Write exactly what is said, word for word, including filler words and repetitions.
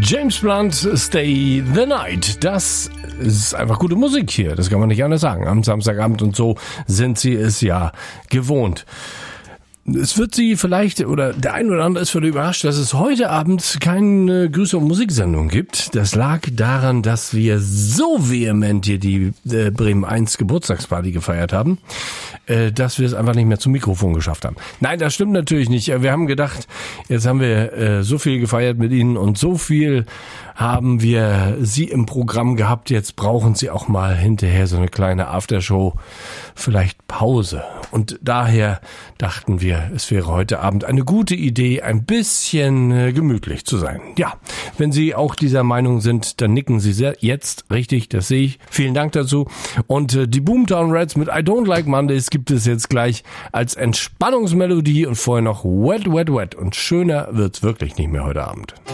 James Blunt, Stay the Night. Das ist einfach gute Musik hier, das kann man nicht anders sagen. Am Samstagabend und so sind Sie es ja gewohnt. Es wird Sie vielleicht, oder der ein oder andere ist vielleicht überrascht, dass es heute Abend keine Grüße- und Musiksendung gibt. Das lag daran, dass wir so vehement hier die äh, Bremen eins Geburtstagsparty gefeiert haben, äh, dass wir es einfach nicht mehr zum Mikrofon geschafft haben. Nein, das stimmt natürlich nicht. Wir haben gedacht, jetzt haben wir äh, so viel gefeiert mit Ihnen und so viel haben wir Sie im Programm gehabt. Jetzt brauchen Sie auch mal hinterher so eine kleine Aftershow, vielleicht Pause. Und daher dachten wir, es wäre heute Abend eine gute Idee, ein bisschen äh, gemütlich zu sein. Ja, wenn Sie auch dieser Meinung sind, dann nicken Sie sehr jetzt richtig, das sehe ich. Vielen Dank dazu. Und äh, die Boomtown Rats mit I Don't Like Mondays gibt es jetzt gleich als Entspannungsmelodie und vorher noch Wet, Wet, Wet. Und schöner wird's wirklich nicht mehr heute Abend.